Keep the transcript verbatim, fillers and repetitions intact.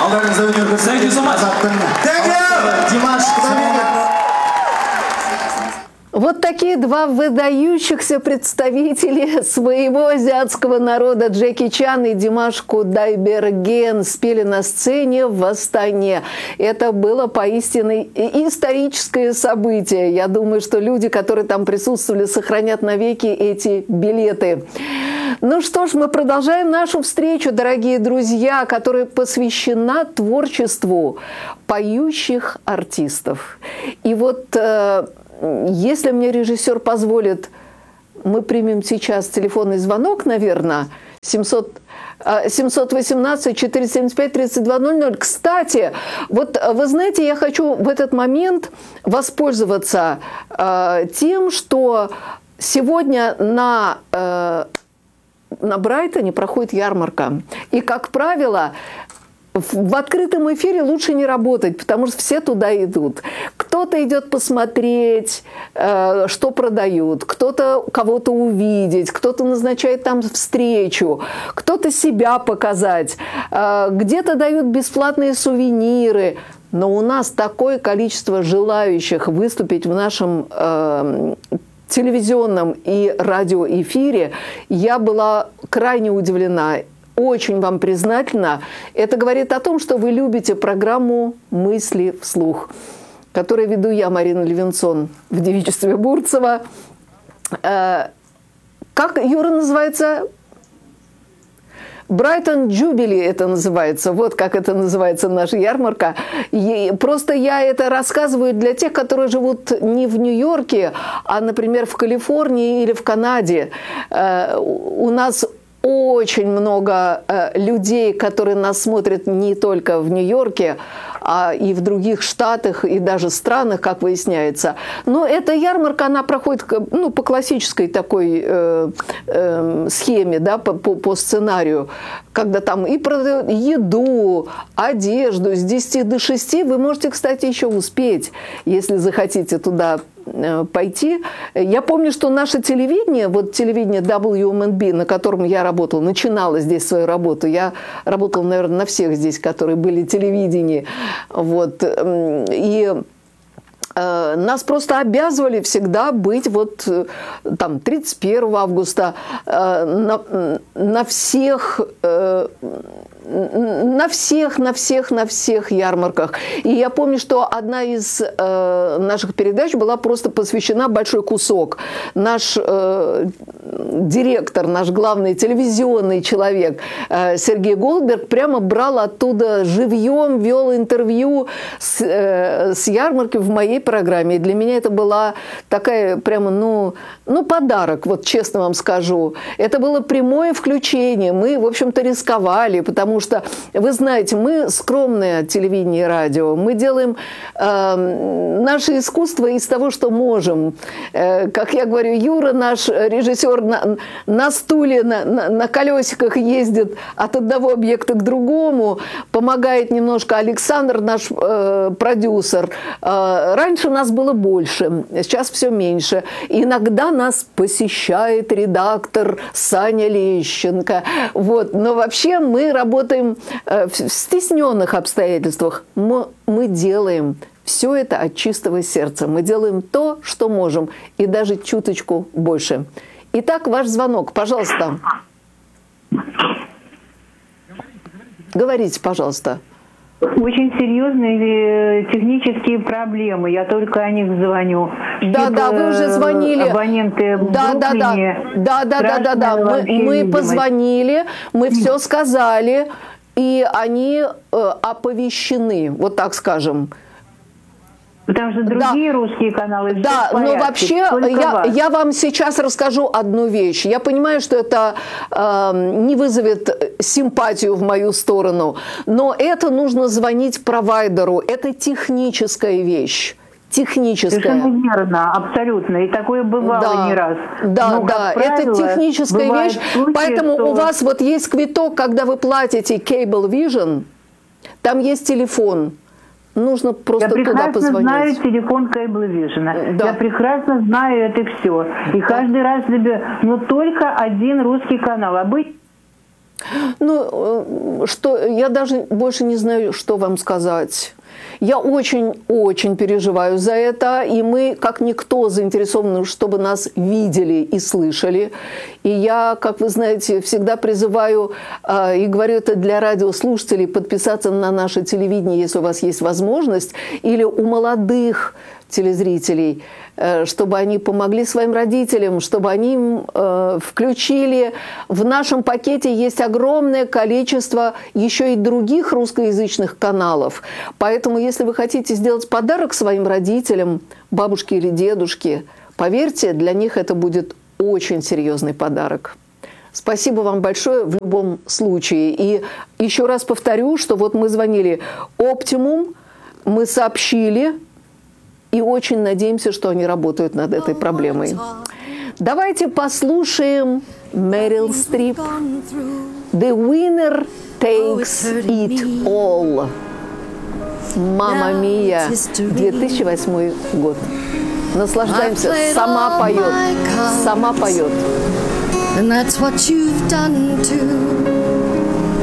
Thank you so much. Thank you. Димаш, Вот такие два выдающихся представителя своего азиатского народа, Джеки Чан и Димаш Кудайберген, спели на сцене в Астане. Это было поистине историческое событие. Я думаю, что люди, которые там присутствовали, сохранят навеки эти билеты. Ну что ж, мы продолжаем нашу встречу, дорогие друзья, которая посвящена творчеству поющих артистов. И вот... Если мне режиссер позволит, мы примем сейчас телефонный звонок, наверное, семьсот восемнадцать четыреста семьдесят пять тридцать два ноль ноль. Кстати, вот вы знаете, я хочу в этот момент воспользоваться э, тем, что сегодня на, э, на Брайтоне проходит ярмарка. И, как правило, в открытом эфире лучше не работать, потому что все туда идут. Кто-то идет посмотреть, что продают, кто-то кого-то увидеть, кто-то назначает там встречу, кто-то себя показать, где-то дают бесплатные сувениры. Но у нас такое количество желающих выступить в нашем телевизионном и радиоэфире, я была крайне удивлена. Очень вам признательна. Это говорит о том, что вы любите программу «Мысли вслух», которую веду я, Марина Левинсон, в девичестве Бурцева. Как, Юра, называется? Брайтон Джубили это называется. Вот как это называется наша ярмарка. И просто я это рассказываю для тех, которые живут не в Нью-Йорке, а, например, в Калифорнии или в Канаде. У нас очень много э, людей, которые нас смотрят не только в Нью-Йорке, а и в других штатах, и даже странах, как выясняется. Но эта ярмарка, она проходит ну, по классической такой э, э, схеме, да, по, по, по сценарию, когда там и продают еду, одежду с десяти до шести. Вы можете, кстати, еще успеть, если захотите туда пойти. Я помню, что наше телевидение, вот телевидение дабл ю эм эн би, на котором я работала, начинала здесь свою работу. Я работала, наверное, на всех здесь, которые были телевидение. Вот. И э, нас просто обязывали всегда быть вот там тридцать первого августа э, на, на всех э, на всех, на всех, на всех ярмарках. И я помню, что одна из э, наших передач была просто посвящена большой кусок. Наш э, директор, наш главный телевизионный человек э, Сергей Голдберг прямо брал оттуда живьем, вел интервью с, э, с ярмарки в моей программе. И для меня это была такая прямо, ну, ну, подарок, вот честно вам скажу. Это было прямое включение. Мы, в общем-то, рисковали, потому Потому что, вы знаете, мы скромное телевидение и радио. Мы делаем э, наше искусство из того, что можем. Э, как я говорю, Юра, наш режиссер, на, на стуле, на, на, на колесиках ездит от одного объекта к другому. Помогает немножко Александр, наш э, продюсер. Э, раньше нас было больше, сейчас все меньше. Иногда нас посещает редактор Саня Лещенко. Вот. Но вообще мы работаем в стесненных обстоятельствах. Мы, мы делаем все это от чистого сердца. Мы делаем то, что можем, и даже чуточку больше. Итак, ваш звонок, пожалуйста. Говорите, пожалуйста. Очень серьезные технические проблемы. Я только о них звоню. Да, да, вы уже звонили. Абоненты в да, да, да, да, да, да, да, да. Мы, мы позвонили, мы все сказали, и они э, оповещены, вот так скажем. Потому что другие да. русские каналы... Да, но вообще я, я вам сейчас расскажу одну вещь. Я понимаю, что это э, не вызовет симпатию в мою сторону, но это нужно звонить провайдеру. Это техническая вещь. Техническая. Совершенно верно, абсолютно. И такое бывало да. не раз. Да, но, да, правило, это техническая вещь. Случаи, Поэтому что... у вас вот есть квиток, когда вы платите Cablevision, там есть телефон. Нужно просто туда позвонить. Я прекрасно знаю телефон Cablevision. Да. Я прекрасно знаю это все. И каждый раз, но только один русский канал. А быть... Ну, что, я даже больше не знаю, что вам сказать. Я очень-очень переживаю за это, и мы, как никто, заинтересованы, чтобы нас видели и слышали. И я, как вы знаете, всегда призываю, э, и говорю это для радиослушателей, подписаться на наше телевидение, если у вас есть возможность, или у молодых телезрителей, э, чтобы они помогли своим родителям, чтобы они э, включили. В нашем пакете есть огромное количество еще и других русскоязычных каналов. Поэтому, если вы хотите сделать подарок своим родителям, бабушке или дедушке, поверьте, для них это будет очень серьезный подарок. Спасибо вам большое в любом случае. И еще раз повторю, что вот мы звонили Optimum, мы сообщили, и очень надеемся, что они работают над этой проблемой. Давайте послушаем Мэрил Стрип. The winner takes it all. Мамма Мия, две тысячи восьмой год. Наслаждаемся. Сама поет. Сама поет. And that's what you've done too.